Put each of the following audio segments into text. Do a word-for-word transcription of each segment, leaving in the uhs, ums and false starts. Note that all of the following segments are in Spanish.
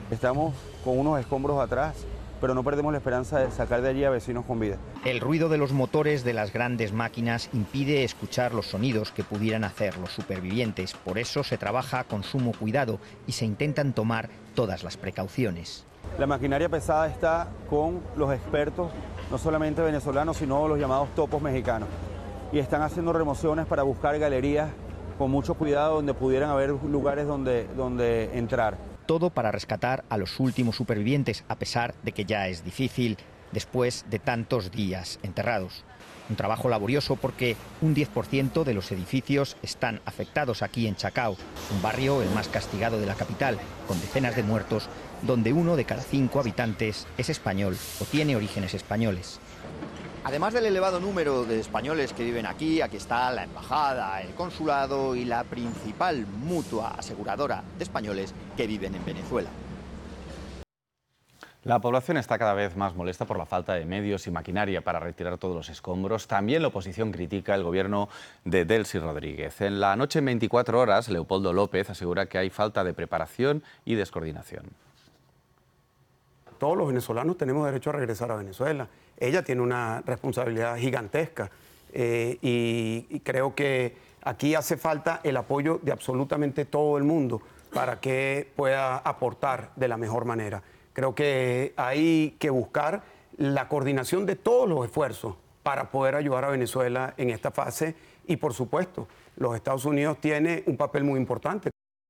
Estamos con unos escombros atrás, pero no perdemos la esperanza de sacar de allí a vecinos con vida. El ruido de los motores de las grandes máquinas impide escuchar los sonidos que pudieran hacer los supervivientes. Por eso se trabaja con sumo cuidado y se intentan tomar todas las precauciones. La maquinaria pesada está con los expertos, no solamente venezolanos, sino los llamados topos mexicanos. Y están haciendo remociones para buscar galerías con mucho cuidado donde pudieran haber lugares donde, donde entrar. Todo para rescatar a los últimos supervivientes, a pesar de que ya es difícil después de tantos días enterrados. Un trabajo laborioso porque un diez por ciento de los edificios están afectados aquí en Chacao, un barrio el más castigado de la capital, con decenas de muertos, donde uno de cada cinco habitantes es español o tiene orígenes españoles. Además del elevado número de españoles que viven aquí, aquí está la embajada, el consulado y la principal mutua aseguradora de españoles que viven en Venezuela. La población está cada vez más molesta por la falta de medios y maquinaria para retirar todos los escombros. También la oposición critica el gobierno de Delcy Rodríguez. En la noche en veinticuatro horas, Leopoldo López asegura que hay falta de preparación y descoordinación. Todos los venezolanos tenemos derecho a regresar a Venezuela. Ella tiene una responsabilidad gigantesca eh, y, y creo que aquí hace falta el apoyo de absolutamente todo el mundo para que pueda aportar de la mejor manera. Creo que hay que buscar la coordinación de todos los esfuerzos para poder ayudar a Venezuela en esta fase y, por supuesto, los Estados Unidos tienen un papel muy importante.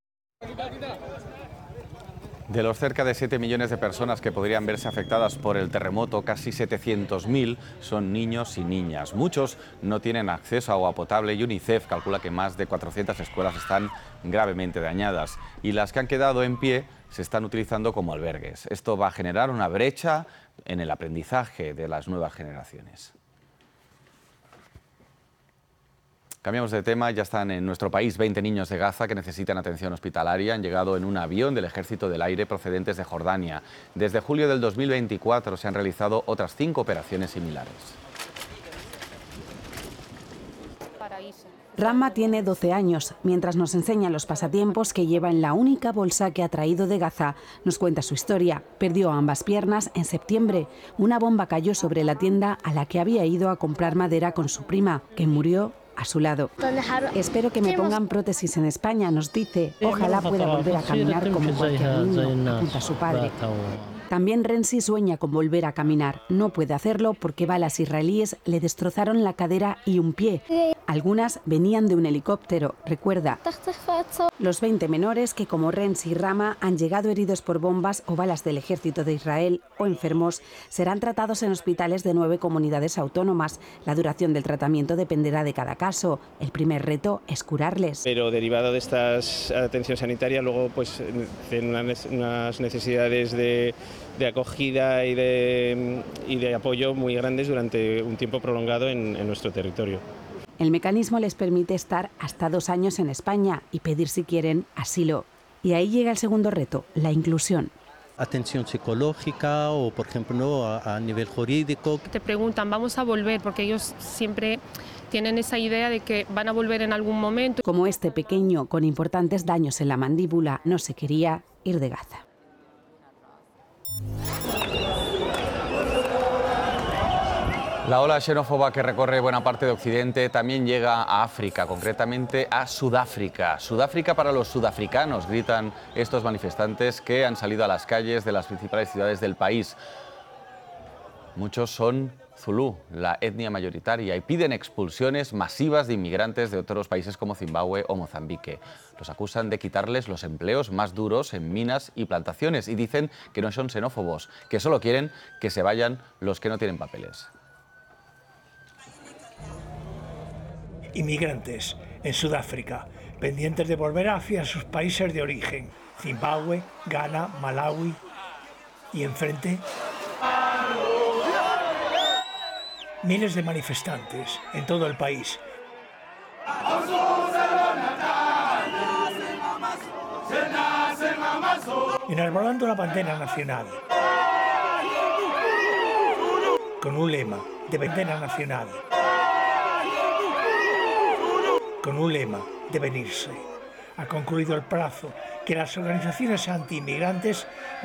De los cerca de siete millones de personas que podrían verse afectadas por el terremoto, casi setecientos mil son niños y niñas. Muchos no tienen acceso a agua potable y UNICEF calcula que más de cuatrocientas escuelas están gravemente dañadas y las que han quedado en pie se están utilizando como albergues. Esto va a generar una brecha en el aprendizaje de las nuevas generaciones. Cambiamos de tema, ya están en nuestro país veinte niños de Gaza que necesitan atención hospitalaria. Han llegado en un avión del Ejército del Aire procedentes de Jordania. Desde julio del dos mil veinticuatro se han realizado otras cinco operaciones similares. Rama tiene doce años. Mientras nos enseña los pasatiempos que lleva en la única bolsa que ha traído de Gaza, nos cuenta su historia. Perdió ambas piernas en septiembre. Una bomba cayó sobre la tienda a la que había ido a comprar madera con su prima, que murió a su lado. Espero que me pongan prótesis en España, nos dice. Ojalá pueda volver a caminar como cualquier niño, apunta su padre. También Renzi sueña con volver a caminar. No puede hacerlo porque balas israelíes le destrozaron la cadera y un pie. Algunas venían de un helicóptero, recuerda. Los veinte menores que, como Renzi y Rama, han llegado heridos por bombas o balas del ejército de Israel o enfermos, serán tratados en hospitales de nueve comunidades autónomas. La duración del tratamiento dependerá de cada caso. El primer reto es curarles. Pero derivado de estas atención sanitaria, luego pues tienen unas necesidades de, de acogida y de, y de apoyo muy grandes durante un tiempo prolongado en, en nuestro territorio. El mecanismo les permite estar hasta dos años en España y pedir, si quieren, asilo. Y ahí llega el segundo reto, la inclusión. Atención psicológica o, por ejemplo, a, a nivel jurídico. Te preguntan, ¿vamos a volver? Porque ellos siempre tienen esa idea de que van a volver en algún momento. Como este pequeño con importantes daños en la mandíbula no se quería ir de Gaza. La ola xenófoba que recorre buena parte de Occidente también llega a África, concretamente a Sudáfrica. Sudáfrica para los sudafricanos, gritan estos manifestantes que han salido a las calles de las principales ciudades del país. Muchos son zulú, la etnia mayoritaria, y piden expulsiones masivas de inmigrantes de otros países como Zimbabue o Mozambique. Los acusan de quitarles los empleos más duros en minas y plantaciones y dicen que no son xenófobos, que solo quieren que se vayan los que no tienen papeles. Inmigrantes en Sudáfrica, pendientes de volver hacia sus países de origen, Zimbabue, Ghana, Malawi, y enfrente miles de manifestantes en todo el país. Enarbolando la bandera nacional, con un lema de bandera nacional, con un lema de venirse. Ha concluido el plazo que las organizaciones anti-inmigrantes